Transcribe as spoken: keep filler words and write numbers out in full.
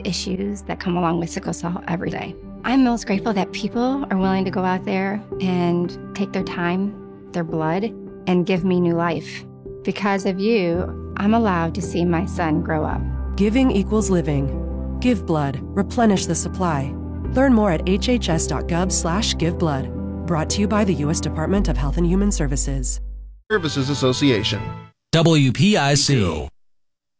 issues that come along with sickle cell every day. I'm most grateful that people are willing to go out there and take their time, their blood, and give me new life. Because of you, I'm allowed to see my son grow up. Giving equals living. Give blood. Replenish the supply. Learn more at h h s dot gov slash give blood. Brought to you by the U S Department of Health and Human Services. Services Association. W P I C.